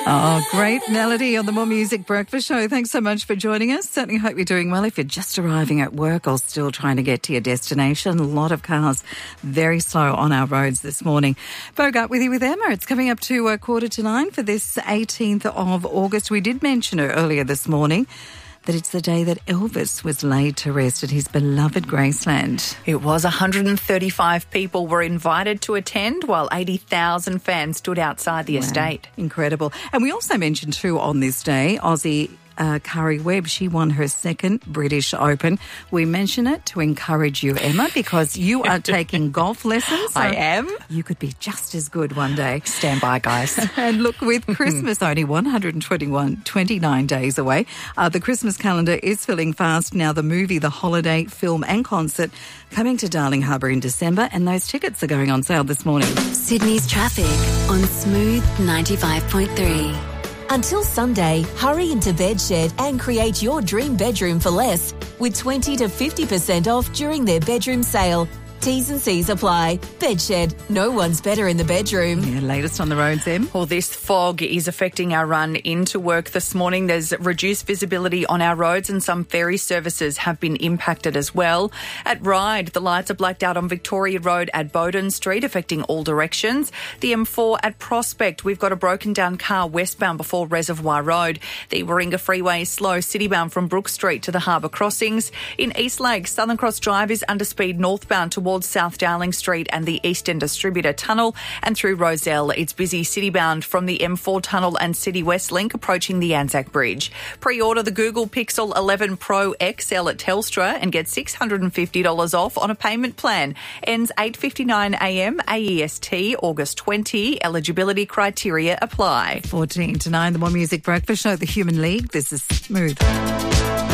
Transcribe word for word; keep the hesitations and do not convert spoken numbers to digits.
Oh, great melody on the More Music Breakfast Show. Thanks so much for joining us. Certainly hope you're doing well. If you're just arriving at work or still trying to get to your destination, a lot of cars very slow on our roads this morning. Bogart with you with Emma. It's coming up to a quarter to nine for this eighteenth of August. We did mention it earlier this morning that it's the day that Elvis was laid to rest at his beloved Graceland. It was one hundred thirty-five people were invited to attend, while eighty thousand fans stood outside the Wow. estate. Incredible. And we also mentioned too on this day, Aussie uh, Curry Webb, she won her second British Open. We mention it to encourage you, Emma, because you are taking golf lessons. So I am. You could be just as good one day. Stand by, guys. And look, with Christmas only one hundred twenty-one, twenty-nine days away, uh, the Christmas calendar is filling fast. Now the movie, the holiday, film and concert coming to Darling Harbour in December, and those tickets are going on sale this morning. Sydney's traffic on Smooth ninety-five point three. Until Sunday, hurry into Bedshed and create your dream bedroom for less with twenty to fifty percent off during their bedroom sale. T's and C's apply. Bedshed, no one's better in the bedroom. Yeah, latest on the roads, Em. Well, this fog is affecting our run into work this morning. There's reduced visibility on our roads and some ferry services have been impacted as well. At Ryde, the lights are blacked out on Victoria Road at Bowden Street, affecting all directions. The M four at Prospect, we've got a broken down car westbound before Reservoir Road. The Warringah Freeway is slow citybound from Brook Street to the Harbour Crossings. In East Lakes, Southern Cross Drive is under speed northbound towards South Dowling Street and the Eastern Distributor Tunnel, and through Rozelle it's busy citybound from the M four Tunnel and City West Link approaching the Anzac Bridge. Pre-order the Google Pixel eleven Pro X L at Telstra and get six hundred fifty dollars off on a payment plan. Ends eight fifty-nine a m A E S T, August twentieth. Eligibility criteria apply. fourteen to nine, the More Music Breakfast Show, the Human League. This is Smooth.